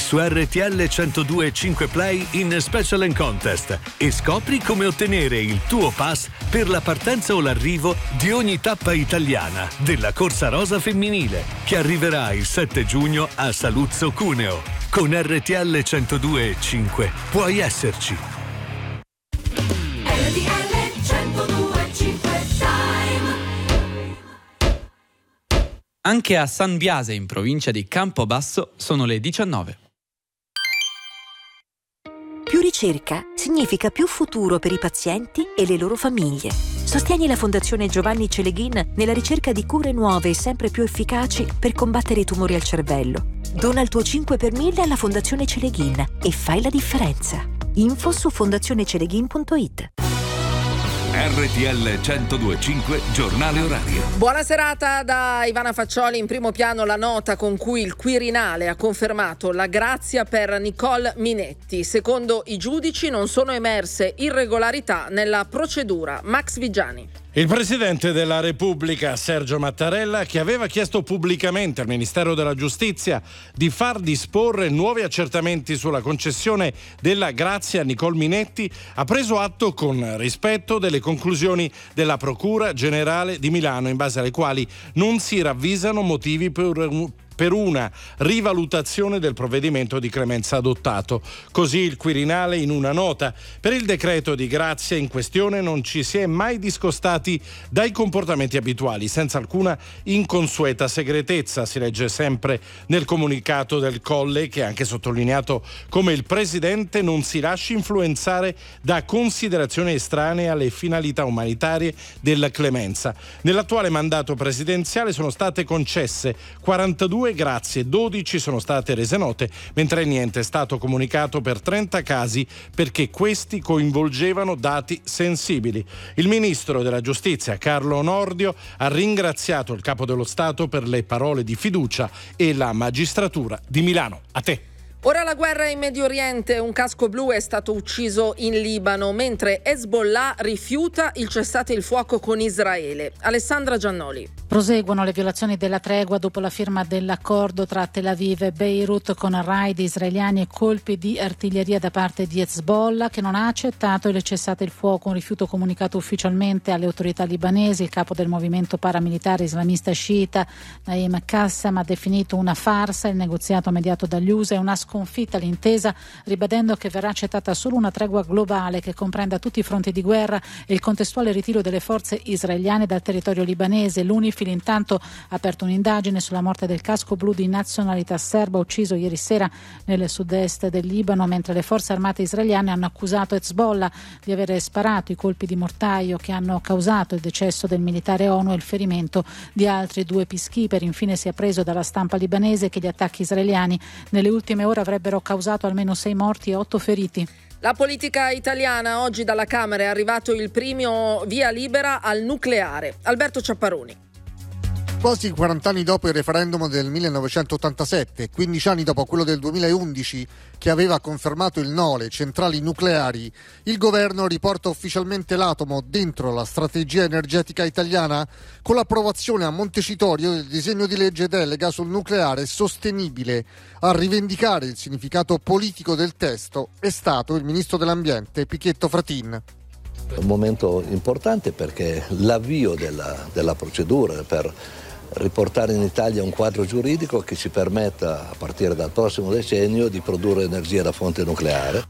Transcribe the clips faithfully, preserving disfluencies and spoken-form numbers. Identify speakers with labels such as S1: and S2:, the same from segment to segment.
S1: su R T L centodue e cinque Play in Special and Contest e scopri come ottenere il tuo pass per la partenza o l'arrivo di ogni tappa italiana della Corsa Rosa femminile, che arriverà il sette giugno a Saluzzo Cuneo. Con R T L centodue e cinque puoi esserci.
S2: R T L centodue e cinque Time.
S3: Anche a San Biase, in provincia di Campobasso, sono le diciannove.
S4: Più ricerca significa più futuro per i pazienti e le loro famiglie. Sostieni la Fondazione Giovanni Celeghin nella ricerca di cure nuove e sempre più efficaci per combattere i tumori al cervello. Dona il tuo cinque per mille alla Fondazione Celeghin e fai la differenza. Info su fondazioneceleghin punto it.
S5: R T L centodue e cinque giornale orario.
S6: Buona serata da Ivana Faccioli. In primo piano la nota con cui il Quirinale ha confermato la grazia per Nicole Minetti. Secondo i giudici non sono emerse irregolarità nella procedura. Max Vigiani.
S7: Il Presidente della Repubblica, Sergio Mattarella, che aveva chiesto pubblicamente al Ministero della Giustizia di far disporre nuovi accertamenti sulla concessione della grazia a Nicole Minetti, ha preso atto con rispetto delle conclusioni della Procura Generale di Milano, in base alle quali non si ravvisano motivi per per una rivalutazione del provvedimento di clemenza adottato. Così il Quirinale in una nota: per il decreto di grazia in questione non ci si è mai discostati dai comportamenti abituali, senza alcuna inconsueta segretezza, si legge sempre nel comunicato del Colle, che ha anche sottolineato come il Presidente non si lasci influenzare da considerazioni estranee alle finalità umanitarie della clemenza. Nell'attuale mandato presidenziale sono state concesse quarantadue grazie, dodici sono state rese note, mentre niente è stato comunicato per trenta casi perché questi coinvolgevano dati sensibili. Il ministro della Giustizia, Carlo Nordio, ha ringraziato il Capo dello Stato per le parole di fiducia e la magistratura di Milano. A te.
S6: Ora la guerra in Medio Oriente. Un casco blu è stato ucciso in Libano, mentre Hezbollah rifiuta il cessate il fuoco con Israele. Alessandra Giannoli.
S8: Proseguono le violazioni della tregua dopo la firma dell'accordo tra Tel Aviv e Beirut, con raid israeliani e colpi di artiglieria da parte di Hezbollah, che non ha accettato il cessate il fuoco, un rifiuto comunicato ufficialmente alle autorità libanesi. Il capo del movimento paramilitare islamista sciita, Naim Qassem, ha definito una farsa il negoziato mediato dagli U S A e una sconfitta l'intesa, ribadendo che verrà accettata solo una tregua globale che comprenda tutti i fronti di guerra e il contestuale ritiro delle forze israeliane dal territorio libanese. L'UNIFIL intanto ha aperto un'indagine sulla morte del casco blu di nazionalità serba ucciso ieri sera nel sud-est del Libano, mentre le forze armate israeliane hanno accusato Hezbollah di avere sparato i colpi di mortaio che hanno causato il decesso del militare ONU e il ferimento di altri due peacekeeper. Infine si è appreso dalla stampa libanese che gli attacchi israeliani nelle ultime ore avrebbero causato almeno sei morti e otto feriti.
S6: La politica italiana. Oggi dalla Camera è arrivato il primo via libera al nucleare. Alberto Ciapparoni.
S9: Quasi quaranta anni dopo il referendum del millenovecentottantasette, quindici anni dopo quello del duemilaundici che aveva confermato il no alle centrali nucleari, il governo riporta ufficialmente l'atomo dentro la strategia energetica italiana con l'approvazione a Montecitorio del disegno di legge delega sul nucleare sostenibile. A rivendicare il significato politico del testo è stato il ministro dell'Ambiente Pichetto Fratin.
S10: Un momento importante perché l'avvio della, della procedura per riportare in Italia un quadro giuridico che ci permetta, a partire dal prossimo decennio, di produrre energia da fonte nucleare.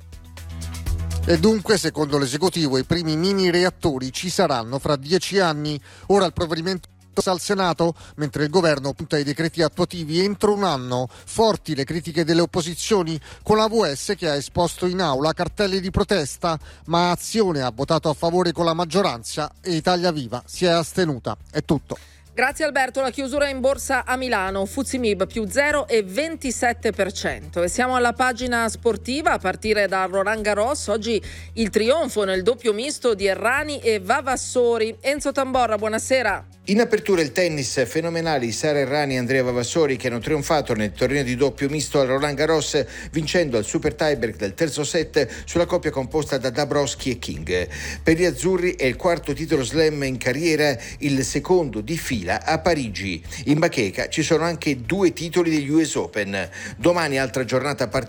S9: E dunque, secondo l'esecutivo, i primi mini reattori ci saranno fra dieci anni. Ora il provvedimento al Senato, mentre il governo punta ai decreti attuativi entro un anno. Forti le critiche delle opposizioni, con la V S che ha esposto in aula cartelli di protesta, ma Azione ha votato a favore con la maggioranza e Italia Viva si è astenuta. È tutto.
S6: Grazie Alberto. La chiusura in borsa a Milano, Fuzzi Mib più zero virgola ventisette per cento. E siamo alla pagina sportiva, a partire da Roland Garros. Oggi il trionfo nel doppio misto di Errani e Vavassori. Enzo Tamborra, buonasera.
S11: In apertura il tennis, fenomenali Sara Errani e Andrea Vavassori, che hanno trionfato nel torneo di doppio misto al Roland Garros, vincendo al super tiebreak del terzo set sulla coppia composta da Dabrowski e King. Per gli azzurri è il quarto titolo slam in carriera, il secondo di fila a Parigi. In bacheca ci sono anche due titoli degli U S Open. Domani altra giornata particolare